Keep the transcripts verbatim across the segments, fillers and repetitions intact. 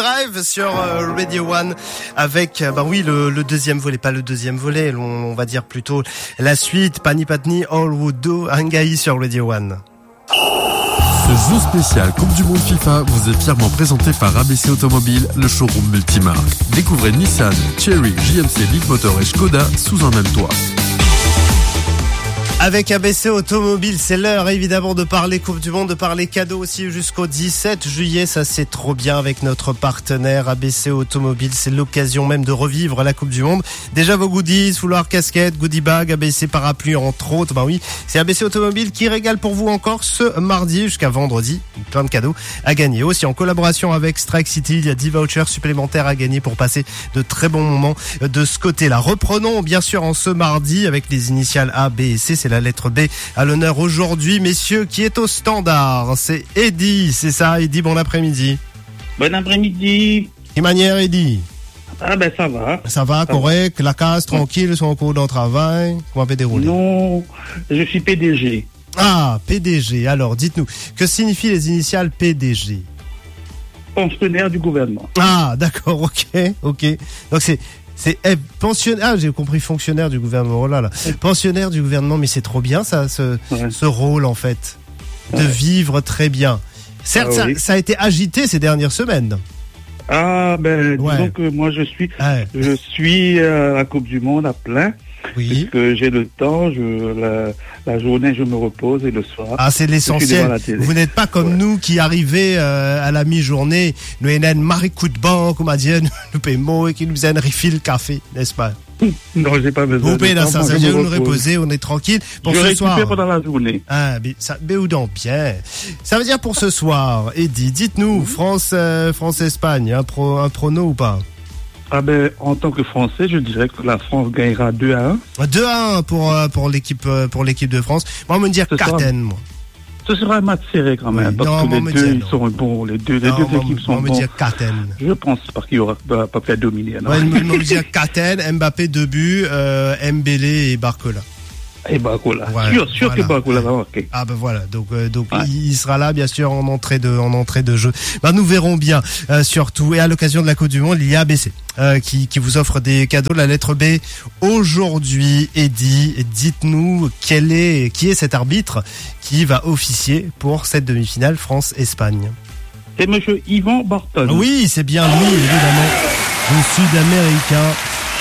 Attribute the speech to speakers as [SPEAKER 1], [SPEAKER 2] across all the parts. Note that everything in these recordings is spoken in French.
[SPEAKER 1] Drive sur euh, Radio One avec, euh, bah oui, le, le deuxième volet, pas le deuxième volet, on, on va dire plutôt la suite. Pani Patni, All Would Do, Hangai sur Radio One.
[SPEAKER 2] Ce jeu spécial Coupe du Monde FIFA vous est fièrement présenté par A B C Automobile, le showroom multimarque. Découvrez Nissan, Chery, J M C, Leapmotor et Skoda sous un même toit.
[SPEAKER 1] Avec A B C Automobile, c'est l'heure évidemment de parler Coupe du Monde, de parler cadeaux aussi jusqu'au dix-sept juillet. Ça c'est trop bien avec notre partenaire A B C Automobile. C'est l'occasion même de revivre la Coupe du Monde. Déjà vos goodies, foulard, casquette, goodie bag, A B C parapluie entre autres. Ben oui, c'est A B C Automobile qui régale pour vous encore ce mardi jusqu'à vendredi. Plein de cadeaux à gagner. Aussi en collaboration avec Strike City, il y a dix vouchers supplémentaires à gagner pour passer de très bons moments de ce côté-là. Reprenons bien sûr en ce mardi avec les initiales A, B et C. C'est la lettre B à l'honneur aujourd'hui, messieurs, qui est au standard. C'est Eddy, c'est ça, Eddy, bon après-midi.
[SPEAKER 3] Bon après-midi.
[SPEAKER 1] Quelle manière, Eddy?
[SPEAKER 3] Ah ben ça va.
[SPEAKER 1] Ça va, ça correct, va. La case, tranquille, son cours de travail, comment peut dérouler?
[SPEAKER 3] Non, je suis P D G.
[SPEAKER 1] Ah, P D G, alors dites-nous, que signifient les initiales P D G?
[SPEAKER 3] Fonctionnaire du gouvernement.
[SPEAKER 1] Ah, d'accord, ok, ok. Donc c'est... C'est eh, pensionnaire, ah, j'ai compris fonctionnaire du gouvernement, oh là là, pensionnaire du gouvernement, mais c'est trop bien ça, ce, ouais. ce rôle en fait, de ouais. vivre très bien. Certes, ah, ça, oui. ça a été agité ces dernières semaines.
[SPEAKER 3] Ah ben, ouais. disons que moi je suis, ouais. je suis à la Coupe du Monde à plein. Oui. Parce que j'ai le temps, je, la, la journée je me repose et le soir.
[SPEAKER 1] Ah, c'est l'essentiel. Vous n'êtes pas comme ouais. nous qui arrivez euh, à la mi-journée, nous avons un mari coup de banque, comme on dit, nous payons et qui nous a un refill café, n'est-ce pas?
[SPEAKER 3] Non, j'ai pas besoin.
[SPEAKER 1] Vous payez dans ça, ça veut nous reposer, on est tranquille. Pour
[SPEAKER 3] je
[SPEAKER 1] ce soir.
[SPEAKER 3] pendant la journée.
[SPEAKER 1] Ah, mais ça, mais ou donc bien. Ça veut dire pour ce soir, Eddy, dites-nous, mmh. France, euh, France-Espagne, un pro, un prono ou pas?
[SPEAKER 3] Ah ben, en tant que Français, je dirais que la France gagnera deux à un.
[SPEAKER 1] deux à un pour, pour l'équipe, pour l'équipe de France. Moi, on me dire Carten, moi.
[SPEAKER 3] Ce sera un match serré quand même, oui, parce non, que les deux, ils sont bons, les deux, les non, deux équipes sont bons. On me dire Carten. Je pense parce qu'il y aura à peu près dominé.
[SPEAKER 1] Ouais, on me dire Carten, Mbappé deux buts, euh, Mbélé et Barcola.
[SPEAKER 3] Et Barcola, ouais, sûr, sûr voilà. que Barcola va marquer.
[SPEAKER 1] Ah ben voilà, donc euh, donc ouais. il sera là bien sûr en entrée de en entrée de jeu. Ben nous verrons bien euh, surtout. Et à l'occasion de la Coupe du Monde, il y a A B C euh, qui qui vous offre des cadeaux. La lettre B aujourd'hui. Eddy, dites-nous quel est qui est cet arbitre qui va officier pour cette demi-finale France-Espagne.
[SPEAKER 3] C'est Monsieur Yvan Barton.
[SPEAKER 1] Oui, c'est bien lui évidemment, le Sud-Américain.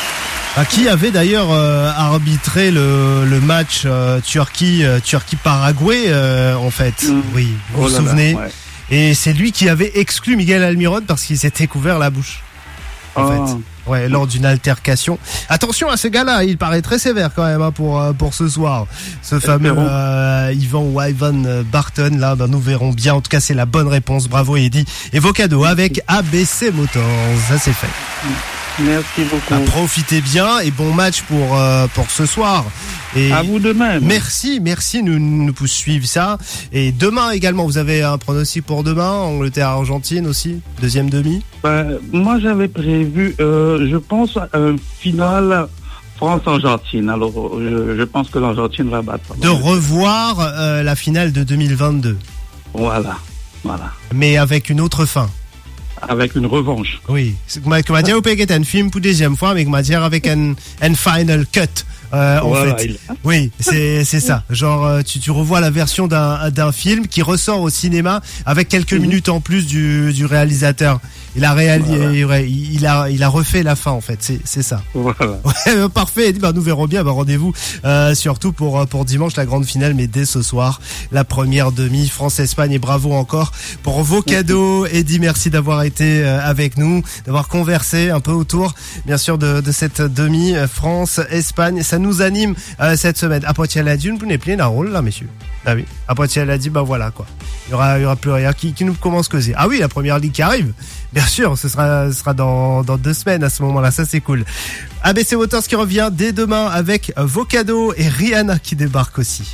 [SPEAKER 1] Ah, qui avait d'ailleurs euh, arbitré le, le match euh, Turquie euh, Turquie-Paraguay euh, en fait. Mmh. Oui, vous oh vous souvenez. Là, ouais. Et c'est lui qui avait exclu Miguel Almiron parce qu'il s'était couvert la bouche. En oh. fait. Ouais, lors d'une altercation. Attention à ce gars-là, il paraît très sévère quand même hein, pour pour ce soir. Ce fameux euh, Yvan ou Ivan Barton là, ben, nous verrons bien. En tout cas, c'est la bonne réponse. Bravo Eddy. Et vos cadeaux avec A B C Motors, ça c'est fait.
[SPEAKER 3] Mmh. Merci beaucoup.
[SPEAKER 1] Bah, profitez bien et bon match pour euh, pour ce soir. Et
[SPEAKER 3] à vous de même.
[SPEAKER 1] Merci, merci, nous nous poursuivre ça. Et demain également, vous avez un pronostic pour demain, Angleterre-Argentine aussi, deuxième demi.
[SPEAKER 3] Bah, moi j'avais prévu, euh, je pense, un final France-Argentine. Alors je, je pense que l'Argentine va battre.
[SPEAKER 1] De revoir euh, la finale de deux mille vingt-deux.
[SPEAKER 3] Voilà, voilà.
[SPEAKER 1] Mais avec une autre fin.
[SPEAKER 3] Avec une revanche.
[SPEAKER 1] Oui. Comme m'a dit, vous pouvez un film pour deuxième fois, mais comme m'a dit avec un, un final cut. Euh, en voilà, fait. Il... Oui, c'est, c'est ça. Genre, tu, tu revois la version d'un, d'un film qui ressort au cinéma avec quelques mmh. minutes en plus du, du réalisateur. Il a réalisé, voilà. il a, il a refait la fin, en fait. C'est, c'est ça.
[SPEAKER 3] Voilà.
[SPEAKER 1] Ouais, parfait. Bah, nous verrons bien. Bah, rendez-vous, euh, surtout pour, pour dimanche, la grande finale, mais dès ce soir, la première demi, France-Espagne. Et bravo encore pour vos cadeaux. Eddy, merci d'avoir été avec nous, d'avoir conversé un peu autour, bien sûr, de, de cette demi France-Espagne. Ça nous anime euh, cette semaine. Après, elle a dit, vous n'êtes plus un rôle là, messieurs. Ah oui. Après, elle a dit, bah voilà quoi. Il y aura, il y aura plus rien qui, qui nous commence causer. Ah oui, la première ligue qui arrive. Bien sûr, ce sera, ce sera dans, dans deux semaines à ce moment-là. Ça, c'est cool. A B C Motors qui revient dès demain avec vos cadeaux et Rihanna qui débarque aussi.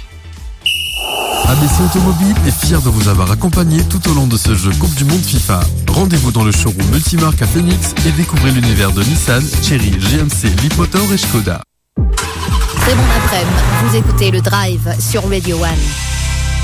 [SPEAKER 2] A B C Automobile est fier de vous avoir accompagné tout au long de ce jeu Coupe du Monde FIFA. Rendez-vous dans le showroom multimarque à Phoenix et découvrez l'univers de Nissan, Chery, J M C, Leapmotor et Skoda.
[SPEAKER 4] Très bon après-midi, vous écoutez le Drive sur Radio One.